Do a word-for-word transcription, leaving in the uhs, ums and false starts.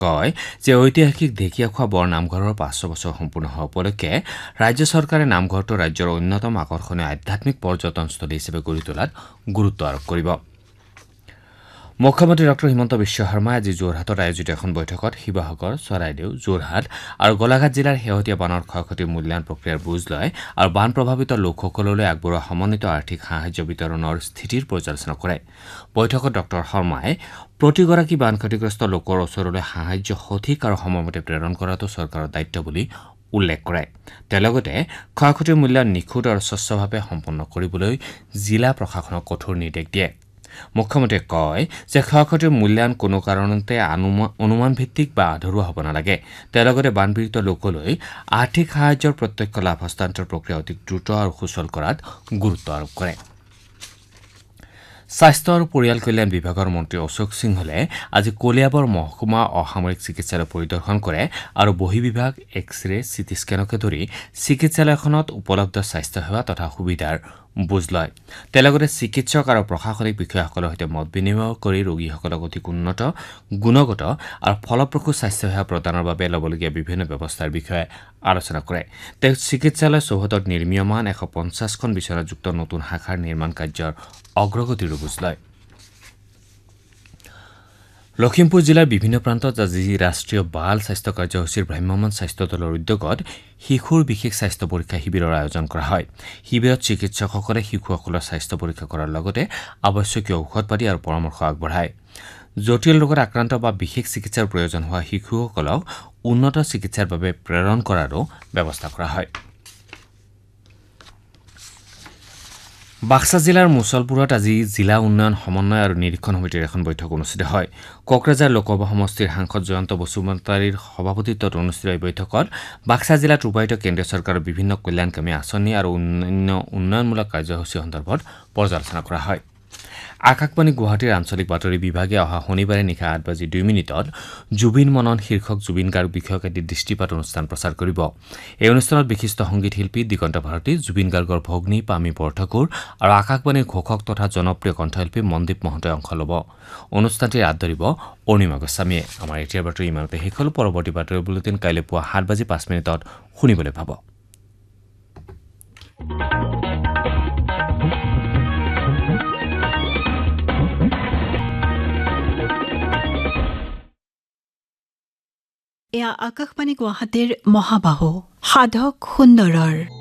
কয় যে ঐতিহাসিক ঢেকীয়াখোৱা বৰ নামঘৰৰ পাঁচশ বছৰ সম্পূৰ্ণ হোৱা উপলক্ষে ৰাজ্য চৰকাৰে নামঘৰটো ৰাজ্যৰ অন্যতম আকৰ্ষণীয় আধ্যাত্মিক পৰ্যটনস্থলী হিচাপে গঢ়ি তোলাত গুৰুত্ব আৰোপ কৰিব। মুখ্যমন্ত্ৰী ডক্টৰ হিমন্ত বিশ্ব শৰ্মাই আজি যোৰহাটত আয়োজিত এখন বৈঠকত শিৱসাগৰ, চৰাইদেউ, যোৰহাট আৰু গোলাঘাট জিলাৰ শেহতীয়া বানৰ ক্ষয় ক্ষতিৰ মূল্যায়ন প্ৰক্ৰিয়াৰ বুজ লয় আৰু বান প্ৰভাৱিত লোকসকললৈ আগবঢ়োৱা সমন্বিত আৰ্থিক সাহায্য বিতৰণৰ স্থিতিৰ পৰ্যালোচনা কৰে। বৈঠকত ডক্টৰ শৰ্মাই প্ৰতিগৰাকী বান ক্ষতিগ্ৰস্ত লোকৰ ওচৰলৈ সাহায্য সঠিক আৰু সময়মতে প্ৰেৰণ কৰাটো চৰকাৰৰ দায়িত্ব বুলি উল্লেখ কৰে। তেওঁ লগতে ক্ষয় ক্ষতিৰ মূল্যায়ন নিখুঁত আৰু স্বচ্ছভাৱে সম্পন্ন কৰিবলৈ জিলা প্ৰশাসনক কঠোৰ নিৰ্দেশ দিয়ে। মুখ্যমন্ত্ৰীয়ে কয় যে ক্ষয় ক্ষতিৰ মূল্যায়ন কোনো কাৰণতে অনুমান ভিত্তিক বা আধৰুৱা হ'ব নালাগে। তেওঁ লগতে বানপীড়িত লোকলৈ আৰ্থিক সাহায্যৰ প্ৰত্যক্ষ লাভ হস্তান্তৰ প্ৰক্ৰিয়া অধিক দ্ৰুত আৰু সুচল কৰাত গুৰুত্ব আৰোপ কৰে। স্বাস্থ্য আৰু পৰিয়াল কল্যাণ বিভাগৰ মন্ত্ৰী অশোক সিংহলে আজি কলিয়াবৰ মহকুমা অসামৰিক চিকিৎসালয় পৰিদৰ্শন কৰে আৰু বহিঃবিভাগ, এক্স-ৰে, চিটি স্কেনকে ধৰি চিকিৎসালয়খনত উপলব্ধ স্বাস্থ্যসেৱা তথা সুবিধাৰ বুজ লয়। তেওঁ লগতে চিকিৎসক আৰু প্ৰশাসনিক বিষয়াসকলৰ সৈতে মত বিনিময় কৰি ৰোগীসকলক অধিক উন্নত, গুণগত আৰু ফলপ্ৰসূ স্বাস্থ্যসেৱা প্ৰদানৰ বাবে ল'বলগীয়া বিভিন্ন ব্যৱস্থাৰ বিষয়ে আলোচনা কৰে। তেওঁ চিকিৎসালয় চৌহদত নিৰ্মীয়মান এশ পঞ্চাছখন বিচনাযুক্ত নতুন শাখাৰ নিৰ্মাণ কাৰ্যৰ অগ্ৰগতিৰো বুজ লয়। লখিমপুৰ জিলাৰ বিভিন্ন প্ৰান্তত আজি ৰাষ্ট্ৰীয় বাল স্বাস্থ্য কাৰ্যসূচীৰ ভ্ৰাম্যমাণ স্বাস্থ্য দলৰ উদ্যোগত শিশুৰ বিশেষ স্বাস্থ্য পৰীক্ষা শিবিৰৰ আয়োজন কৰা হয়। শিবিৰত চিকিৎসকসকলে শিশুসকলৰ স্বাস্থ্য পৰীক্ষা কৰাৰ লগতে আৱশ্যকীয় ঔষধ পাতি আৰু পৰামৰ্শ আগবঢ়ায়। জটিল ৰোগত আক্ৰান্ত বা বিশেষ চিকিৎসাৰ প্ৰয়োজন হোৱা শিশুসকলক উন্নত চিকিৎসাৰ বাবে প্ৰেৰণ কৰাৰো ব্যৱস্থা কৰা হয়। বাক্সা জিলাৰ মুছলপুৰত আজি জিলা উন্নয়ন সমন্বয় আৰু নিৰীক্ষণ সমিতিৰ এখন বৈঠক অনুষ্ঠিত হয়। কোকৰাঝাৰ লোকসভা সমষ্টিৰ সাংসদ জয়ন্ত বসুমতাৰীৰ সভাপতিত্বত অনুষ্ঠিত এই বৈঠকত বাক্সা জিলাত ৰূপায়িত কেন্দ্ৰীয় চৰকাৰৰ বিভিন্ন কল্যাণকামী আঁচনি আৰু অন্যান্য উন্নয়নমূলক কাৰ্যসূচী সন্দৰ্ভত পৰ্যালোচনা কৰা হয়। আকাশবাণী গুৱাহাটীৰ আঞ্চলিক বাতৰি বিভাগে অহা শনিবাৰে নিশা আঠ বাজি দুই মিনিটত জুবিন মনন শীৰ্ষক জুবিন গাৰ্গ বিষয়ক এটি দৃষ্টিপাত অনুষ্ঠান প্ৰচাৰ কৰিব। এই অনুষ্ঠানত বিশিষ্ট সংগীত শিল্পী দিগন্ত ভাৰতী, জুবিন গাৰ্গৰ ভগ্নী পামী বৰঠাকুৰ আৰু আকাশবাণীৰ ঘোষক তথা জনপ্ৰিয় কণ্ঠশিল্পী মনদীপ মহন্তই অংশ ল'ব। অনুষ্ঠানটিৰ আঁত ধৰিব অৰুণিমা গোস্বামীয়ে। আমাৰ এতিয়াৰ বাতৰি ইমানতে শেষ হ'ল। পৰৱৰ্তী বাতৰি বুলেটিন কাইলৈ পুৱা সাত বাজি পাঁচ মিনিটত শুনিবলৈ পাব। এয়া আকাশবাণী গুৱাহাটীৰ মহাবাহু সাধক সুন্দৰৰ